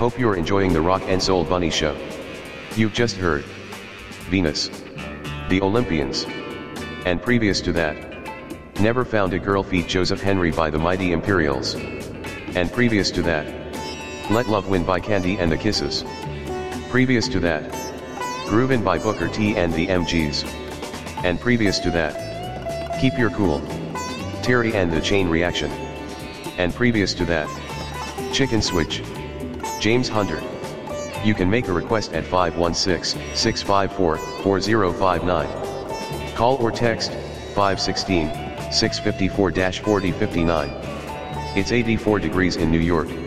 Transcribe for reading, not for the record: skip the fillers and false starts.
Hope you're enjoying the Rock and Soul Bunny Show. You've just heard Venus, the Olympians, and previous to that, Never Found a Girl feat Joseph Henry by the Mighty Imperials, and previous to that, Let Love Win by Candy and the Kisses, previous to that, Groovin' by Booker T and the MGs, and previous to that, Keep Your Cool, Terry and the Chain Reaction, and previous to that, Chicken Switch, James Hunter. You can make a request at 516-654-4059. Call or text 516-654-4059. It's 84 degrees in New York.